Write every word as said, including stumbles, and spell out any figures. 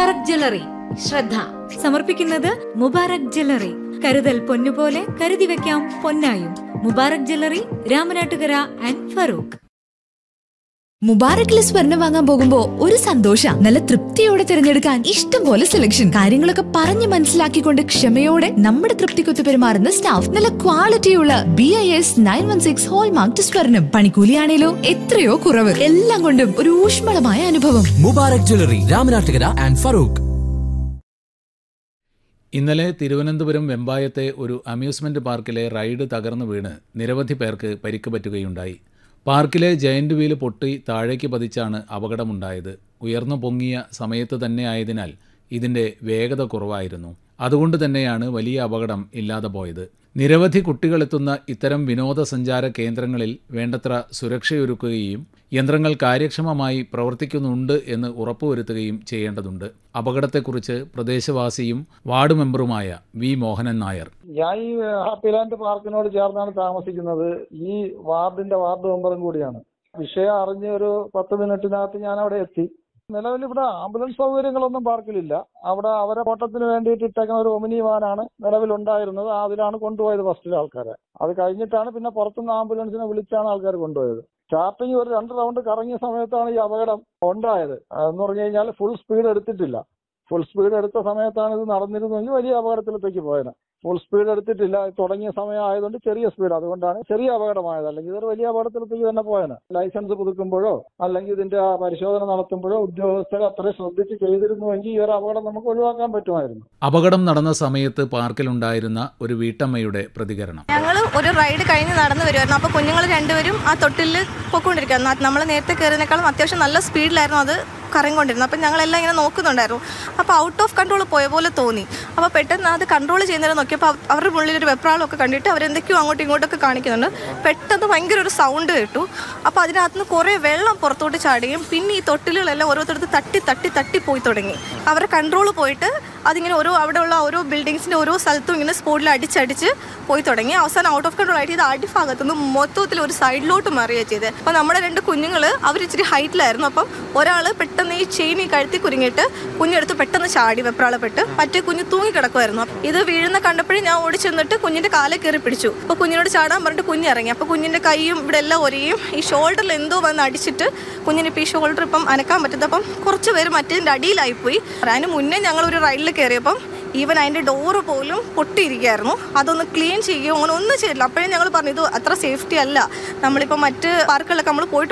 Mubarak jewellery ശ്രദ്ധ സമർപ്പിക്കുന്നത് Mubarak jewellery. കരുതൽ പൊന്നുപോലെ കരുതി വെക്കാം പൊന്നായും. Mubarak jewellery, Ramanattukara and Farooq. മുബാറക്കിലെ സ്വർണം വാങ്ങാൻ പോകുമ്പോ ഒരു സന്തോഷ, നല്ല തൃപ്തിയോടെ തിരഞ്ഞെടുക്കാൻ ഇഷ്ടം പോലെ സെലക്ഷൻ, കാര്യങ്ങളൊക്കെ പറഞ്ഞ് മനസ്സിലാക്കിക്കൊണ്ട് ക്ഷമയോടെ നമ്മുടെ തൃപ്തിക്കൊത്ത് പെരുമാറുന്ന സ്റ്റാഫ്, നല്ല ക്വാളിറ്റിയുള്ള B I S nine one six hallmark സ്വർണം, പണിക്കൂലിയാണേലോ എത്രയോ കുറവ്, എല്ലാം കൊണ്ടും ഒരു ഊഷ്മളമായ അനുഭവം. Mubarak jewellery, Ramanattukara and Farooq. ഇന്നലെ തിരുവനന്തപുരം വെമ്പായത്തെ ഒരു അമ്യൂസ്മെന്റ് പാർക്കിലെ റൈഡ് തകർന്നു വീണ് നിരവധി പേർക്ക് പരിക്ക് പറ്റുകയുണ്ടായി. പാർക്കിലെ ജയന്റ് വീല് പൊട്ടി താഴേക്ക് പതിച്ചാണ് അപകടമുണ്ടായത്. ഉയർന്നു പൊങ്ങിയ സമയത്ത് തന്നെ ആയതിനാൽ ഇതിൻ്റെ വേഗത കുറവായിരുന്നു. അതുകൊണ്ട് തന്നെയാണ് വലിയ അപകടം ഇല്ലാതെ പോയത്. നിരവധി കുട്ടികളെത്തുന്ന ഇത്തരം വിനോദസഞ്ചാര കേന്ദ്രങ്ങളിൽ വേണ്ടത്ര സുരക്ഷയൊരുക്കുകയും യന്ത്രങ്ങൾ കാര്യക്ഷമമായി പ്രവർത്തിക്കുന്നുണ്ട് എന്ന് ഉറപ്പുവരുത്തുകയും ചെയ്യേണ്ടതുണ്ട്. അപകടത്തെക്കുറിച്ച് പ്രദേശവാസിയും വാർഡ് മെമ്പറുമായ വി മോഹനൻ നായർ. ഞാൻ ഈ ഹാപ്പിലാൻഡ് പാർക്കിനോട് ചേർന്നാണ് താമസിക്കുന്നത്. ഈ വാർഡിന്റെ വാർഡ് മെമ്പറും കൂടിയാണ്. വിഷയം അറിഞ്ഞ് ഒരു പത്ത് മിനിറ്റിനകത്ത് ഞാൻ അവിടെ എത്തി. നിലവിൽ ഇവിടെ ആംബുലൻസ് സൗകര്യങ്ങളൊന്നും പാർക്കിലില്ല. അവിടെ അവരെ ഓട്ടത്തിന് വേണ്ടിയിട്ട് ഇട്ടേക്കുന്ന ഒരു ഒമിനി വാനാണ് നിലവിലുണ്ടായിരുന്നത്. അതിലാണ് കൊണ്ടുപോയത് ഫസ്റ്റിലെ ആൾക്കാരെ. അത് കഴിഞ്ഞിട്ടാണ് പിന്നെ പുറത്തുനിന്ന് ആംബുലൻസിനെ വിളിച്ചാണ് ആൾക്കാർ കൊണ്ടുപോയത്. സ്റ്റാർട്ടിങ് ഒരു രണ്ട് റൗണ്ട് കറങ്ങിയ സമയത്താണ് ഈ അപകടം ഉണ്ടായത്. എന്ന് പറഞ്ഞു കഴിഞ്ഞാൽ ഫുൾ സ്പീഡ് എടുത്തിട്ടില്ല. ഫുൾ സ്പീഡ് എടുത്ത സമയത്താണ് ഇത് നടന്നിരുന്നെങ്കിൽ വലിയ അപകടത്തിലേക്ക് പോയത്. ഫുൾ സ്പീഡ് എടുത്തിട്ടില്ല. തുടങ്ങിയ സമയം ആയതുകൊണ്ട് ചെറിയ സ്പീഡ്, അതുകൊണ്ടാണ് ചെറിയ അപകടമായത്. അല്ലെങ്കിൽ ഇതൊരു വലിയ അപകടത്തിലേക്ക് തന്നെ പോയത്. ലൈസൻസ് പുതുക്കുമ്പോഴോ അല്ലെങ്കിൽ ഇതിന്റെ പരിശോധന നടത്തുമ്പോഴോ ഉദ്യോഗസ്ഥർ അത്രയും ശ്രദ്ധിച്ച് ചെയ്തിരുന്നുവെങ്കിൽ ഈ ഒരു അപകടം നമുക്ക് ഒഴിവാക്കാൻ പറ്റുമായിരുന്നു. അപകടം നടന്ന സമയത്ത് പാർക്കിലുണ്ടായിരുന്ന ഒരു വീട്ടമ്മയുടെ പ്രതികരണം. ഞങ്ങൾ ഒരു റൈഡ് കഴിഞ്ഞ് നടന്നു വരുമായിരുന്നു. അപ്പോൾ കുഞ്ഞുങ്ങൾ രണ്ടുപേരും ആ തൊട്ടിൽ പൊക്കോണ്ടിരിക്കുന്നു. നമ്മൾ നേരത്തെ കയറിനേക്കാളും അത്യാവശ്യം നല്ല സ്പീഡിലായിരുന്നു അത് കറങ്ങിക്കൊണ്ടിരുന്നു. അപ്പം ഞങ്ങളെല്ലാം ഇങ്ങനെ നോക്കുന്നുണ്ടായിരുന്നു. അപ്പോൾ ഔട്ട് ഓഫ് കൺട്രോൾ പോയ പോലെ തോന്നി. അപ്പോൾ പെട്ടെന്ന് അത് കൺട്രോൾ ചെയ്യുന്നവരെ നോക്കിയപ്പോൾ അവരുടെ ഉള്ളിൽ ഒരു വെപ്രാളമൊക്കെ കണ്ടിട്ട് അവരെന്തൊക്കെയോ അങ്ങോട്ടും ഇങ്ങോട്ടൊക്കെ കാണിക്കുന്നുണ്ട്. പെട്ടെന്ന് ഭയങ്കര ഒരു സൗണ്ട് കേട്ടു. അപ്പോൾ അതിനകത്ത് നിന്ന് കുറേ വെള്ളം പുറത്തോട്ട് ചാടുകയും പിന്നെ ഈ തൊട്ടിലുകളെല്ലാം ഓരോരുത്തർക്ക് തട്ടി തട്ടി തട്ടി പോയി തുടങ്ങി. അവരുടെ കൺട്രോൾ പോയിട്ട് അതിങ്ങനെ ഓരോ അവിടെയുള്ള ഓരോ ബിൽഡിങ്സിൻ്റെ ഓരോ സ്ഥലത്തും ഇങ്ങനെ സ്പോട്ടിൽ അടിച്ചടിച്ച് പോയി തുടങ്ങി. അവസാനം ഔട്ട് ഓഫ് കൺട്രോൾ ആയിട്ട് ഇത് അടിഭാഗത്തുനിന്ന് മൊത്തത്തിൽ ഒരു സൈഡിലോട്ട് മാറുകയാണ് ചെയ്തത്. അപ്പോൾ നമ്മുടെ രണ്ട് കുഞ്ഞുങ്ങൾ അവർ ഇച്ചിരി ഹൈറ്റിലായിരുന്നു. അപ്പം ഒരാൾ പെട്ടെന്ന് ഈ ചെയിൻ ഈ കഴുത്തി കുരുങ്ങിയിട്ട് കുഞ്ഞെടുത്ത് പെട്ടെന്ന് ചാടി വെപ്രാളപ്പെട്ട് മറ്റേ കുഞ്ഞ് തൂങ്ങിക്കിടക്കുമായിരുന്നു. ഇത് വീഴുന്ന കണ്ടപ്പോഴേ ഞാൻ ഓടി ചെന്നിട്ട് കുഞ്ഞിൻ്റെ കാലെ കയറി പിടിച്ചു. അപ്പോൾ കുഞ്ഞിനോട് ചാടാൻ പറഞ്ഞിട്ട് കുഞ്ഞിറങ്ങി. അപ്പോൾ കുഞ്ഞിൻ്റെ കൈയും ഇവിടെ എല്ലാം ഒരേയും ഈ ഷോൾഡറിൽ എന്തോ വന്ന് അടിച്ചിട്ട് കുഞ്ഞിനിപ്പോൾ ഈ ഷോൾഡർ ഇപ്പം അനക്കാൻ പറ്റുന്നത്. അപ്പം കുറച്ച് പേര് മറ്റേതിൻ്റെ അടിയിലായിപ്പോയി. അതിന് മുന്നേ ഞങ്ങളൊരു റൈഡിൽ കയറിയപ്പം ഈവൻ അതിൻ്റെ ഡോറ് പോലും പൊട്ടിയിരിക്കുകയായിരുന്നു. അതൊന്ന് ക്ലീൻ ചെയ്യുകയോ അങ്ങനെ ഒന്നും ചെയ്തില്ല. അപ്പോഴേ ഞങ്ങൾ പറഞ്ഞു ഇത് അത്ര സേഫ്റ്റി അല്ല. നമ്മളിപ്പോൾ മറ്റ് പാർക്കുകളിലൊക്കെ നമ്മൾ പോയിട്ട്